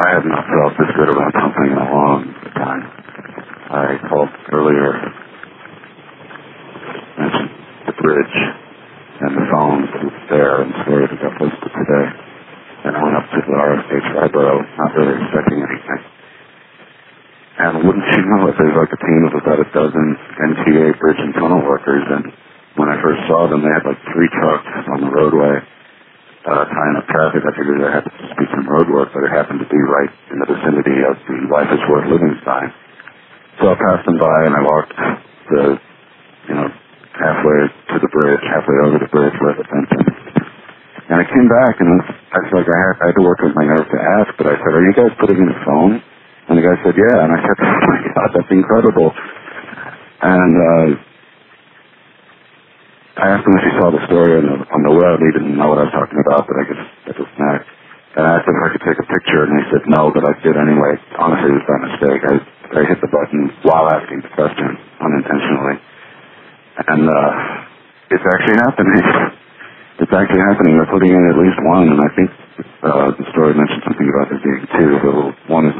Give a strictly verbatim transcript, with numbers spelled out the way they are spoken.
I have not felt this good about something in a long time. I called earlier, mentioned the bridge and the phone was there and story that got posted today. And I went up to the R S H Triborough, not really expecting anything. And wouldn't you know it, there's like a team of about a dozen N T A bridge and tunnel workers, and when I first saw them, they had like three trucks on the roadway uh, tying up traffic. I figured there had to be some road work, but it happened to be right in the vicinity of the Life is Worth Living sign. So I passed them by and I walked the, you know, halfway to the bridge, halfway over the bridge where the fence is. And I came back and I felt like I had, I had to work with my nerve to ask, but I said, are you guys putting in a phone? And the guy said, yeah. And I said, oh my God, that's incredible. And uh, I asked him if he saw the story on the, on the web. He didn't know what I was talking about, but I guess that was next. And I asked him if I could take a picture, and he said no, but I did anyway. Honestly, it was by mistake. I, I hit the button while asking the question, unintentionally. And uh, it's actually happening. It's actually happening. They're putting in at least one, and I think uh, the story mentioned something about there being two. So one is